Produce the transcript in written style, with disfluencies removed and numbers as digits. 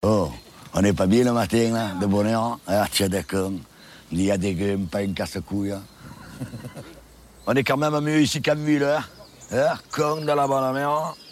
Oh, on n'est pas bien le matin, là, de bonheur. Ah, tiens, d'accord. Il y a des gars, pas une casse-couille. On est quand même mieux ici qu'à Müller. Con de la bonne mère.